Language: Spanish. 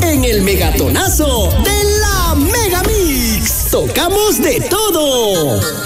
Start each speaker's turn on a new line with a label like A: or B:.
A: en el Megatonazo de la Megamix. Tocamos de todo.